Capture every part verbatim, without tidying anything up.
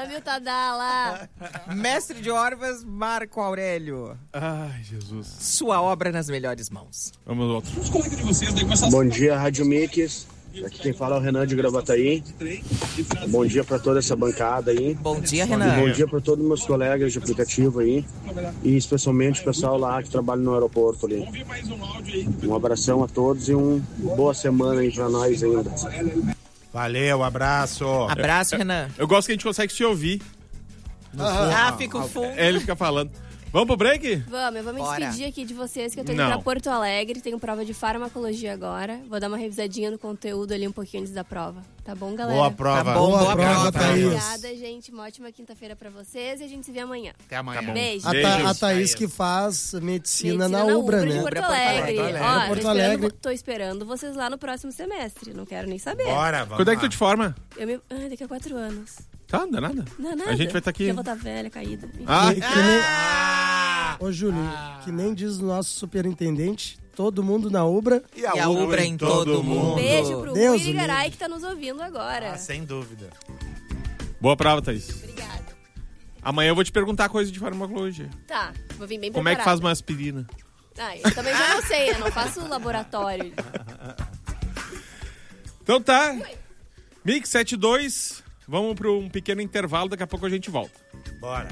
Ame o Tadala. Mestre de Orvas, Marco Aurélio. Ai, Jesus. Sua obra nas melhores mãos. Vamos outro. Bom dia, Rádio Mix. Aqui quem fala é o Renan de Gravataí. Bom dia para toda essa bancada aí. Bom dia, Renan. Bom dia para todos os meus colegas de aplicativo aí. E especialmente o pessoal lá que trabalha no aeroporto ali. Um abração a todos e uma boa semana aí para nós ainda. Valeu, abraço. Abraço, Renan. Eu gosto que a gente consegue te ouvir. Ah, ah fica o fundo. Ele fica falando. Vamos pro break? Vamos, eu vou me Bora. despedir aqui de vocês, que eu tô indo Não. pra Porto Alegre, tenho prova de farmacologia agora. Vou dar uma revisadinha no conteúdo ali um pouquinho antes da prova. Tá bom, galera? Boa prova. Tá bom, boa, Boa prova, prova, Thaís. Obrigada, gente. Uma ótima quinta-feira pra vocês e a gente se vê amanhã. Até amanhã. Tá bom. Beijo. A, Beijos. Tha- a Thaís que faz medicina, Medicina na Ubra, de né? Porto Ubra, Alegre. Porto Alegre. Ó, Porto tô, Alegre. esperando, tô esperando vocês lá no próximo semestre. Não quero nem saber. Bora, vamos Quando é que tu lá. te forma? Eu me... Ai, daqui a quatro anos. Tá, não dá nada. Não é nada. A gente vai estar aqui. Já vou estar velha, caída. Ah, Que, que nem... Ah! Ô, Júlio, que nem diz o nosso superintendente, todo mundo na Ubra. E E a Ubra em todo mundo. Beijo pro Deus Rui o Garay livre. que tá nos ouvindo agora. Ah, sem dúvida. boa prova, Thaís. Obrigada. Amanhã eu vou te perguntar coisa de farmacologia. Tá, vou vir bem Como é que preparada. faz uma aspirina? Ah, eu também já não sei, eu não faço laboratório. Então tá. Mix setenta e dois. Vamos para um pequeno intervalo, daqui a pouco a gente volta. Bora.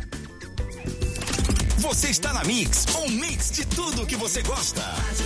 Você está na Mix, um mix de tudo que você gosta.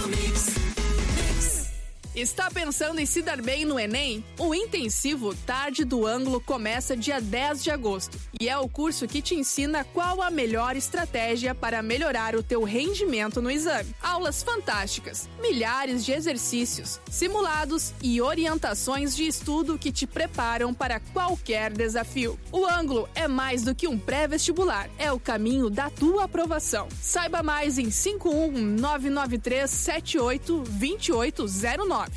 Está pensando em se dar bem no Enem? O intensivo Tarde do Ângulo começa dia dez de agosto e é o curso que te ensina qual a melhor estratégia para melhorar o teu rendimento no exame. Aulas fantásticas, milhares de exercícios, simulados e orientações de estudo que te preparam para qualquer desafio. O Ângulo é mais do que um pré-vestibular, é o caminho da tua aprovação. Saiba mais em cinco um nove nove três sete oito dois oito zero nove.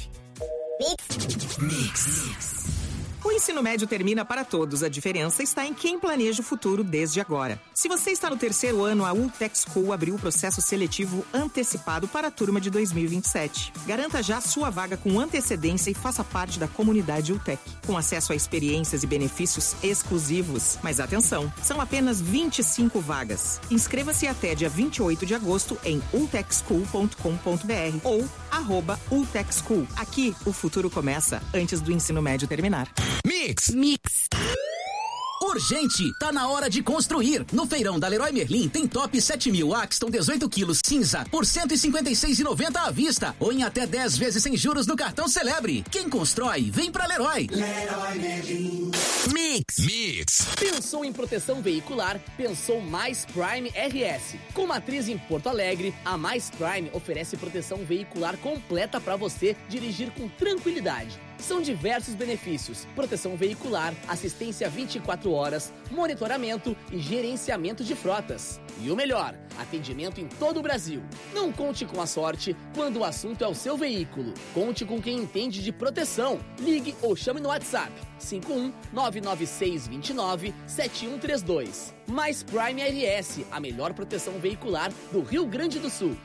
O ensino médio termina para todos. A diferença está em quem planeja o futuro desde agora. Se você está no terceiro ano, a Ultec School abriu o processo seletivo antecipado para a turma de dois mil e vinte e sete. Garanta já sua vaga com antecedência e faça parte da comunidade Ultec, com acesso a experiências e benefícios exclusivos. Mas atenção, são apenas vinte e cinco vagas. Inscreva-se até dia vinte e oito de agosto em ultec school ponto com ponto b r ou arroba Ultec School. Aqui, o futuro começa antes do ensino médio terminar. Mix. Mix. Urgente, tá na hora de construir. No feirão da Leroy Merlin tem top sete mil Axton dezoito quilos cinza por cento e cinquenta e seis reais e noventa centavos à vista ou em até dez vezes sem juros no cartão Celebre. Quem constrói, vem pra Leroy. Leroy Merlin. Mix. Mix. Pensou em proteção veicular? Pensou Mais Prime R S. Com matriz em Porto Alegre, a Mais Prime oferece proteção veicular completa para você dirigir com tranquilidade. São diversos benefícios: proteção veicular, assistência vinte e quatro horas, monitoramento e gerenciamento de frotas. E o melhor, atendimento em todo o Brasil. Não conte com a sorte quando o assunto é o seu veículo. Conte com quem entende de proteção. Ligue ou chame no WhatsApp cinco um nove nove seis dois nove sete um três dois. Mais Prime R S, a melhor proteção veicular do Rio Grande do Sul.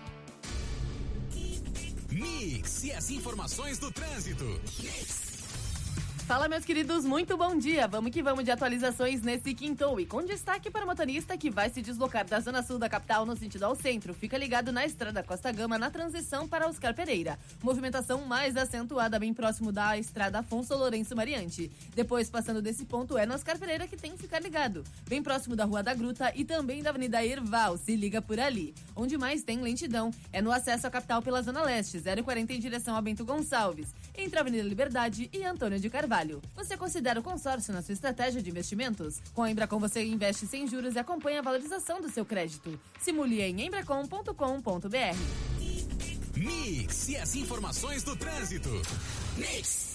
Mix e as informações do trânsito. Fala, meus queridos, muito bom dia. Vamos que vamos de atualizações nesse quintou. E com destaque para o motorista que vai se deslocar da zona sul da capital no sentido ao centro. Fica ligado na estrada Costa Gama, na transição para Oscar Pereira. Movimentação mais acentuada bem próximo da estrada Afonso Lourenço Mariante. Depois, passando desse ponto, é no Oscar Pereira que tem que ficar ligado. Bem próximo da Rua da Gruta e também da Avenida Erval. Se liga por ali. Onde mais tem lentidão é no acesso à capital pela Zona Leste, zero quarenta em direção a Bento Gonçalves, entre a Avenida Liberdade e Antônio de Carvalho. Você considera o consórcio na sua estratégia de investimentos? Com a Embracon você investe sem juros e acompanha a valorização do seu crédito. Simule em embracon ponto com ponto b r. Mix e as informações do trânsito. Mix.